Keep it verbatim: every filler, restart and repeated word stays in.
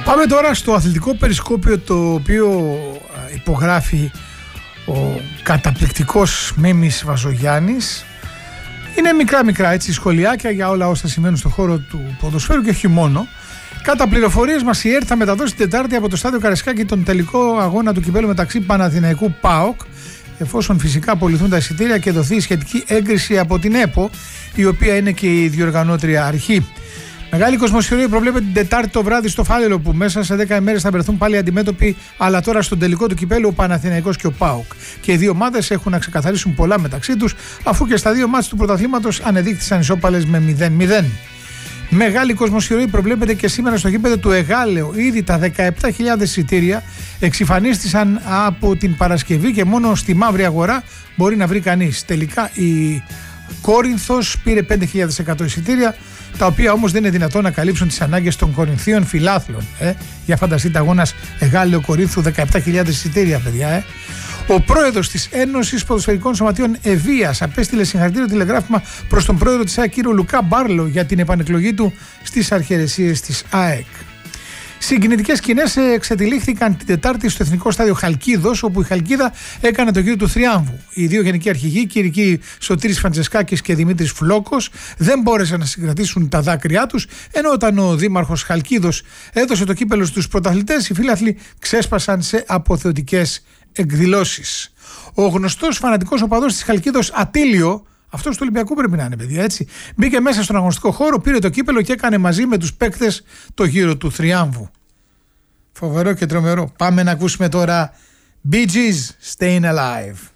Πάμε τώρα στο αθλητικό περισκόπιο, το οποίο υπογράφει ο καταπληκτικός Μέμης Βαζογιάννης. Είναι μικρά μικρά έτσι σχολιάκια για όλα όσα συμβαίνουν στον χώρο του ποδοσφαίρου και όχι μόνο. Κατά πληροφορίες μας, η ΕΡΤ θα μεταδώσει την Τετάρτη από το στάδιο Καραϊσκάκη τον τελικό αγώνα του κυπέλλου μεταξύ Παναθηναϊκού ΠΑΟΚ, εφόσον φυσικά απολυθούν τα εισιτήρια και δοθεί σχετική έγκριση από την ΕΠΟ, η οποία είναι και η διοργανώτρια αρχή. Μεγάλη κοσμοσιορία προβλέπεται την Τετάρτη το βράδυ στο Φάληρο, που μέσα σε δέκα ημέρες θα βρεθούν πάλι αντιμέτωποι, αλλά τώρα στον τελικό του κυπέλλου ο Παναθηναϊκός και ο ΠΑΟΚ. Και οι δύο ομάδες έχουν να ξεκαθαρίσουν πολλά μεταξύ τους, αφού και στα δύο μάτς του πρωταθλήματος ανεδείχθησαν ισόπαλες με μηδέν μηδέν. Μεγάλη κοσμοσιορία προβλέπεται και σήμερα στο γήπεδο του Εγάλεο. Ήδη τα δεκαεπτά χιλιάδες εισιτήρια εξυφανίστησαν από την Παρασκευή και μόνο στη μαύρη αγορά μπορεί να βρει κανείς. Τελικά η Κόρινθος πήρε πέντε χιλιάδες εκατό εισιτήρια, τα οποία όμως δεν είναι δυνατόν να καλύψουν τις ανάγκες των Κορινθίων φιλάθλων. Ε. Για φανταστείτε, αγώνας Εγάλεο Κορίνθου, δεκαεπτά χιλιάδες εισιτήρια, παιδιά. Ε. Ο πρόεδρος της Ένωσης Ποδοσφαιρικών Σωματείων Ευβοίας απέστειλε συγχαρητήριο τηλεγράφημα προς τον πρόεδρο της ΑΕΚ, κύριο Λουκά Μπάρλο, για την επανεκλογή του στις αρχιερεσίες της ΑΕΚ. Συγκινητικές σκηνές εξετυλίχθηκαν την Τετάρτη στο Εθνικό Στάδιο Χαλκίδος, όπου η Χαλκίδα έκανε το γύρο του θριάμβου. Οι δύο γενικοί αρχηγοί, κυρικοί Σωτήρης Φραντζεσκάκης και Δημήτρης Φλόκος, δεν μπόρεσαν να συγκρατήσουν τα δάκρυά τους, ενώ όταν ο δήμαρχος Χαλκίδος έδωσε το κύπελλο στους πρωταθλητές, οι φίλαθλοι ξέσπασαν σε αποθεωτικές εκδηλώσεις. Ο γνωστός φανατικός οπαδός της Χαλκίδος, Ατήλιο, αυτός του Ολυμπιακού πρέπει να είναι, παιδιά, έτσι, μπήκε μέσα στον αγωνιστικό χώρο, πήρε το κύπελλο και έκανε μαζί με τους παίκτες το γύρο του θριάμβου. Φοβερό και τρομερό. Πάμε να ακούσουμε τώρα Bee Gees, Staying Alive.